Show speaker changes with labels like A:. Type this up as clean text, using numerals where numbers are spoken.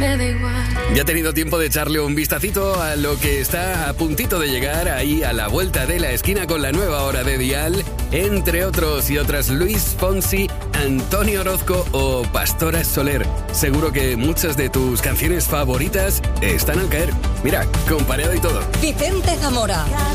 A: me da igual.
B: Ya he tenido tiempo de echarle un vistacito a lo que está a puntito de llegar ahí a la vuelta de la esquina con la nueva hora de Dial, entre otros y otras Luis Fonsi, Antonio Orozco o Pastora Soler. Seguro que muchas de tus canciones favoritas están al caer. Mira, con Pareado y todo.
C: Vicente Zamora.